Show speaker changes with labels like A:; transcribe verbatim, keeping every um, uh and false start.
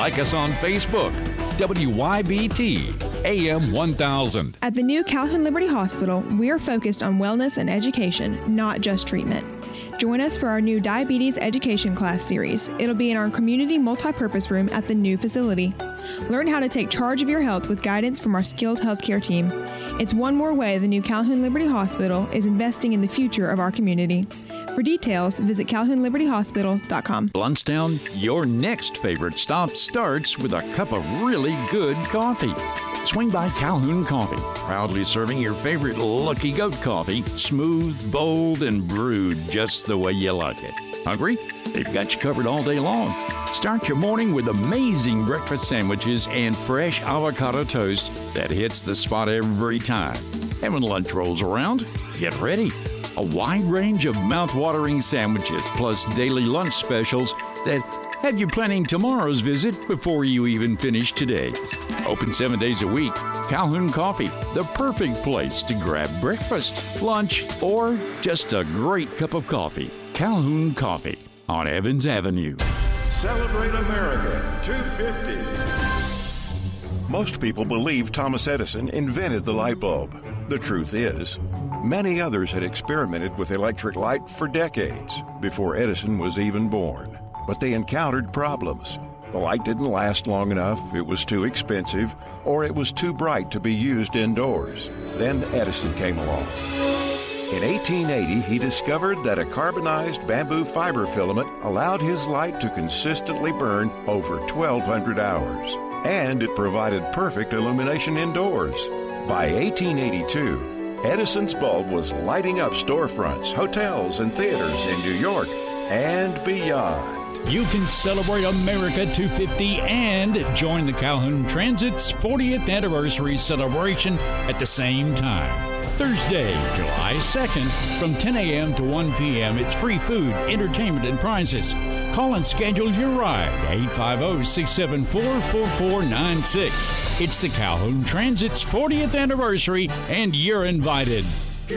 A: Like us on Facebook. W Y B T A M one thousand.
B: At the new Calhoun Liberty Hospital, we are focused on wellness and education, not just treatment. Join us for our new Diabetes Education Class series. It'll be in our community multipurpose room at the new facility. Learn how to take charge of your health with guidance from our skilled healthcare team. It's one more way the new Calhoun Liberty Hospital is investing in the future of our community. For details, visit calhoun liberty hospital dot com.
A: Bluntstown, your next favorite stop starts with a cup of really good coffee. Swing by Calhoun Coffee, proudly serving your favorite Lucky Goat coffee, smooth, bold, and brewed just the way you like it. Hungry? They've got you covered all day long. Start your morning with amazing breakfast sandwiches and fresh avocado toast that hits the spot every time. And when lunch rolls around, get ready. A wide range of mouth-watering sandwiches plus daily lunch specials that have you planning tomorrow's visit before you even finish today's. Open seven days a week. Calhoun Coffee, the perfect place to grab breakfast, lunch, or just a great cup of coffee. Calhoun Coffee on Evans Avenue.
C: Celebrate America two fifty. Most people believe Thomas Edison invented the light bulb. The truth is, many others had experimented with electric light for decades before Edison was even born. But they encountered problems. The light didn't last long enough, it was too expensive, or it was too bright to be used indoors. Then Edison came along. In eighteen eighty, he discovered that a carbonized bamboo fiber filament allowed his light to consistently burn over twelve hundred hours. And it provided perfect illumination indoors. By eighteen eighty-two, Edison's bulb was lighting up storefronts, hotels, and theaters in New York and beyond.
D: You can celebrate America two fifty and join the Calhoun Transit's fortieth anniversary celebration at the same time. Thursday, July second, from ten a.m. to one p.m. It's free food, entertainment, and prizes. Call and schedule your ride, eight five zero, six seven four, four four nine six. It's the Calhoun Transit's fortieth anniversary, and you're invited.